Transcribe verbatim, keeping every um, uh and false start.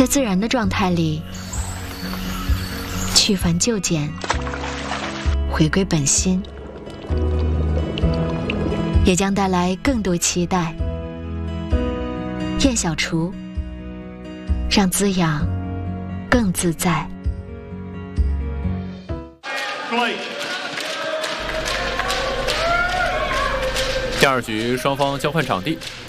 在自然的状态里，去繁就简，回归本心，也将带来更多期待。燕小厨，让滋养更自在。 第二局双方交换场地，